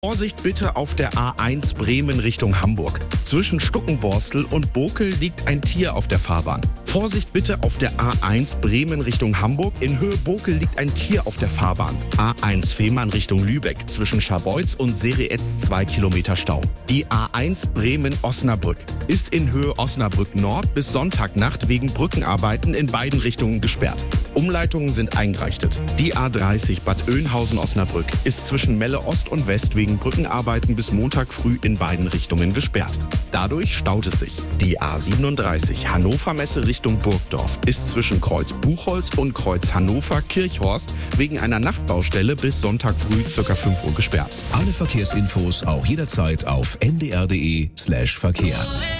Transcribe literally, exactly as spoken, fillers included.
Vorsicht bitte auf der A eins Bremen Richtung Hamburg. Zwischen Stuckenborstel und Bokel liegt ein Tier auf der Fahrbahn. Vorsicht bitte auf der A eins Bremen Richtung Hamburg. In Höhe Bokel liegt ein Tier auf der Fahrbahn. A eins Fehmarn Richtung Lübeck. Zwischen Scharbeutz und Sereetz zwei Kilometer Stau. Die A eins Bremen Osnabrück ist in Höhe Osnabrück Nord bis Sonntagnacht wegen Brückenarbeiten in beiden Richtungen gesperrt. Umleitungen sind eingerichtet. Die A dreißig Bad Oeynhausen-Osnabrück ist zwischen Melle Ost und West wegen Brückenarbeiten bis Montag früh in beiden Richtungen gesperrt. Dadurch staut es sich. Die A siebenunddreißig Hannover Messe Richtung Burgdorf ist zwischen Kreuz Buchholz und Kreuz Hannover Kirchhorst wegen einer Nachtbaustelle bis Sonntag früh ca. fünf Uhr gesperrt. Alle Verkehrsinfos auch jederzeit auf n d r punkt d e slash Verkehr.